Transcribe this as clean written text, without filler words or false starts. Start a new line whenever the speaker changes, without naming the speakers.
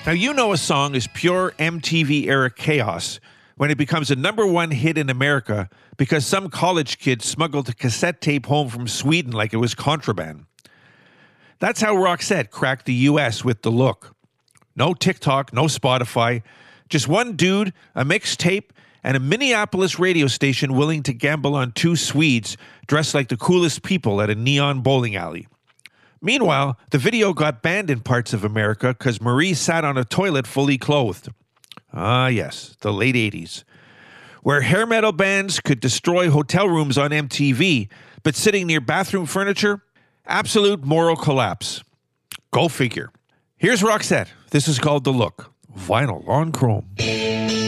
Now, you know a song is pure MTV-era chaos when it becomes a number one hit in America because some college kid smuggled a cassette tape home from Sweden like it was contraband. That's how Roxette cracked the U.S. with The Look. No TikTok, no Spotify, just one dude, a mixtape, and a Minneapolis radio station willing to gamble on two Swedes dressed like the coolest people at a neon bowling alley. Meanwhile, the video got banned in parts of America because Marie sat on a toilet fully clothed. Ah, yes, the late 80s. Where hair metal bands could destroy hotel rooms on MTV, but sitting near bathroom furniture, absolute moral collapse. Go figure. Here's Roxette. This is called The Look. Vinyl on chrome.